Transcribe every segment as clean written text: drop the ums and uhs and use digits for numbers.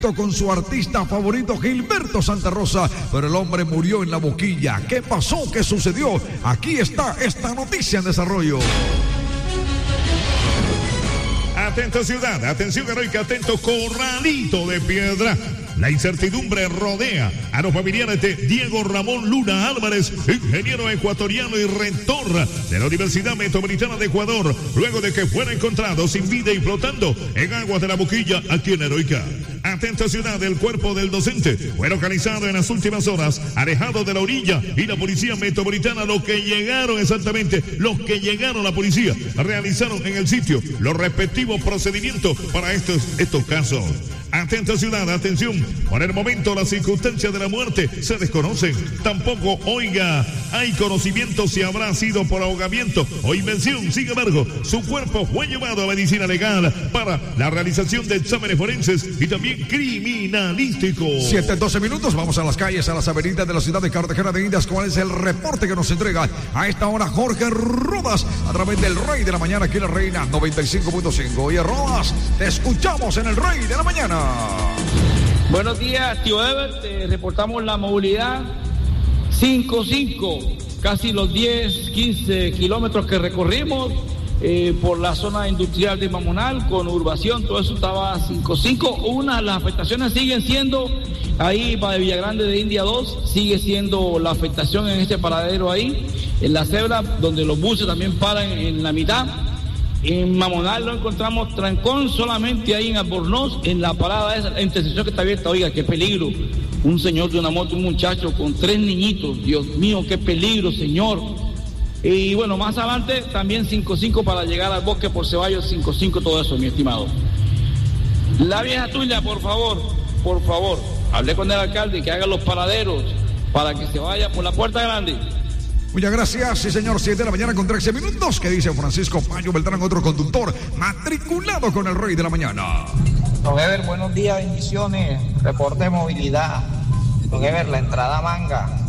con su artista favorito Gilberto Santa Rosa, pero el hombre murió en la boquilla. ¿Qué pasó? ¿Qué sucedió? Aquí está esta noticia en desarrollo. Atento ciudad, atención heroica, atento Corralito de Piedra. La incertidumbre rodea a los familiares de Diego Ramón Luna Álvarez, ingeniero ecuatoriano y rector de la Universidad Metropolitana de Ecuador, luego de que fuera encontrado sin vida y flotando en aguas de la boquilla aquí en Heroica. Atenta ciudad, el cuerpo del docente fue localizado en las últimas horas, alejado de la orilla, y la policía metropolitana, los que llegaron a la policía, realizaron en el sitio los respectivos procedimientos para estos casos. Atenta ciudad, atención, por el momento las circunstancias de la muerte se desconocen. Tampoco, hay conocimiento si habrá sido por ahogamiento o invención. Sin embargo, su cuerpo fue llevado a medicina legal para la realización de exámenes forenses y también criminalísticos. 7:12 minutos, vamos a las calles, a las avenidas de la ciudad de Cartagena de Indias. ¿Cuál es el reporte que nos entrega a esta hora Jorge Rodas a través del Rey de la Mañana aquí en la Reina 95.5? Oye, Rodas, te escuchamos en el Rey de la Mañana. Buenos días, tío Ever, te reportamos la movilidad 5-5, casi los 10-15 kilómetros que recorrimos por la zona industrial de Mamonal, con Urbación, todo eso estaba 5-5. Las afectaciones siguen siendo ahí para Villagrande de India 2, sigue siendo la afectación en este paradero ahí, en la cebra, donde los buses también paran en la mitad. En Mamonal lo encontramos trancón solamente ahí en Albornoz, en la parada esa, la intersección que está abierta. Oiga, qué peligro. Un señor de una moto, un muchacho con 3 niñitos. Dios mío, qué peligro, señor. Y bueno, más adelante también 5-5 para llegar al Bosque por Ceballos, 5-5 todo eso, mi estimado. La vieja tuya, por favor, hablé con el alcalde que haga los paraderos para que se vaya por la puerta grande. Muchas gracias, sí señor, 7 de la mañana con 13 minutos. ¿Qué dice Francisco Payo Beltrán, otro conductor matriculado con el Rey de la Mañana? Don Ever, buenos días, bendiciones, reporte de movilidad. Don Ever, la entrada a Manga,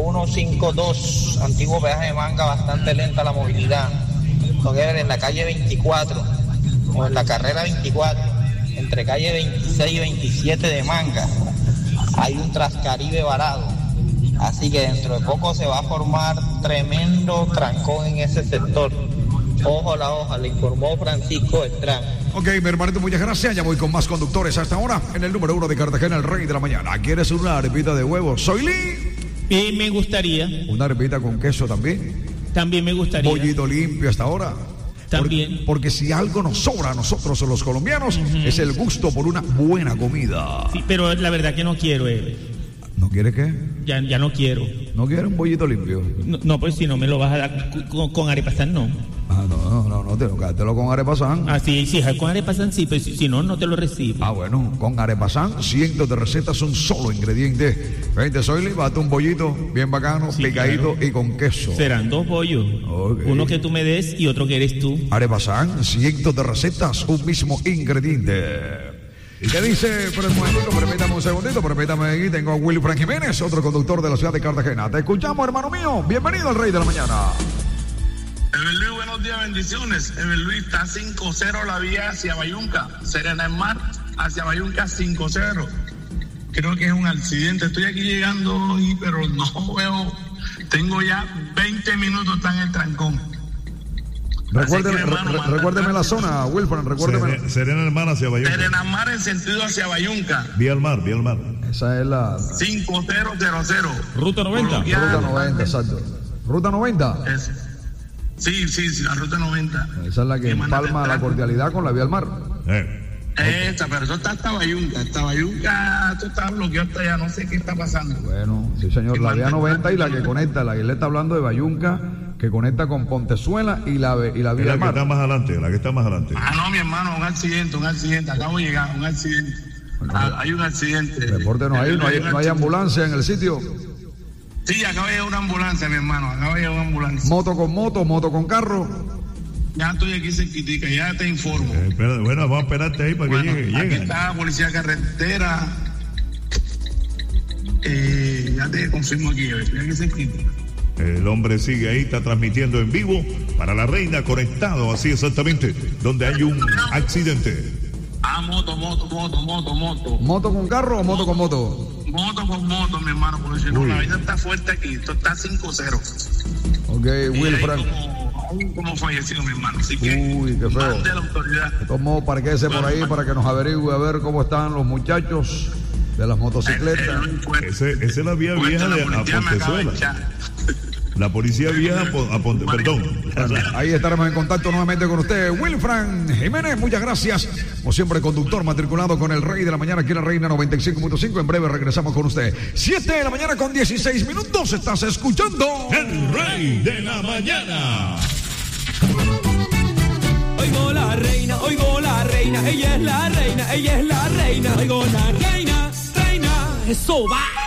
5152, antiguo peaje de Manga, bastante lenta la movilidad. Don Ever, en la calle 24, o en la carrera 24, entre calle 26 y 27 de Manga, hay un Trascaribe varado. Así que dentro de poco se va a formar tremendo trancón en ese sector. Ojo la hoja, le informó Francisco Beltrán. Ok, mi hermanito, muchas gracias. Ya voy con más conductores hasta ahora en el número 1 de Cartagena, el Rey de la Mañana. ¿Quieres una arepita de huevo? Soy Lee. Me gustaría. ¿Una arepita con queso también? También me gustaría. Pollito limpio hasta ahora. También. Porque si algo nos sobra a nosotros los colombianos, es el gusto por una buena comida. Sí, pero la verdad que no quiero, ¿No quiere qué? Ya no quiero. ¿No quiere un pollito limpio? No, pues si no me lo vas a dar con arepasán, no. Ah, no, dártelo con arepasán. Ah, sí, con arepasán sí, pero si no te lo recibo. Ah, bueno, con arepasán, cientos de recetas, un solo ingrediente. Vente, Soyli, bate un pollito bien bacano, sí, picadito, claro, y con queso. Serán 2 pollos. Okay. Uno que tú me des y otro que eres tú. Arepasán, cientos de recetas, un mismo ingrediente. ¿Y qué dice? Pero un momentito, permítame un segundito, permítame aquí, tengo a Willy Frank Jiménez, otro conductor de la ciudad de Cartagena. Te escuchamos, hermano mío. Bienvenido al Rey de la Mañana. Ever Luis, buenos días, bendiciones. Ever Luis, está 5-0 la vía hacia Bayunca. Serena del Mar hacia Bayunca, 5-0. Creo que es un accidente. Estoy aquí llegando, pero no veo. Tengo ya 20 minutos, está en el trancón. Recuérdeme la zona, Wilfran, recuérdeme. Serena del Mar hacia Bayunca. Serena del Mar en sentido hacia Bayunca. Vía al mar. Esa es la 5000. Ruta 90. Ruta 90, exacto. Ruta 90. Sí, la ruta 90. Esa es la que empalma la cordialidad con la vía al mar. Pero eso está hasta Bayunca. Esto está bloqueado hasta allá, no sé qué está pasando. Bueno, sí señor, la vía 90 y la que conecta, la que le está hablando de Bayunca, que conecta con Pontezuela y la vía al mar. La que está más adelante. Ah, no, mi hermano, un accidente. Acabo de llegar, un accidente. Hay un accidente. Reporte no hay ambulancia en el sitio. Sí, acaba de llegar una ambulancia, mi hermano, Moto con carro. Ya estoy aquí cerquitica, ya te informo. Bueno, vamos a esperarte ahí para que llegue. Aquí está la policía de carretera. Ya te confirmo aquí, estoy aquí cerquita. El hombre sigue ahí, está transmitiendo en vivo para la Reina, conectado así exactamente, donde hay un accidente. Moto. ¿Moto con carro o moto con moto? Moto con moto, mi hermano, porque si no, la vida está fuerte aquí. Esto está 5-0. Ok, Wilfran. Como fallecido, mi hermano. Así que, uy, qué feo. mande a la autoridad. De todos modos, parquéese por ahí para que nos averigüe a ver cómo están los muchachos de las motocicletas. Esa es la vía vieja de Pontezuela. La policía vieja perdón. Ahí estaremos en contacto nuevamente con usted, Wilfran Jiménez. Muchas gracias. Como siempre, conductor matriculado con el Rey de la Mañana aquí en la Reina 95.5. En breve regresamos con usted. 7 de la mañana con 16 minutos. Estás escuchando el Rey de la Mañana. Oigo la reina, ella es la reina, ella es la reina. Oigo la reina, eso va.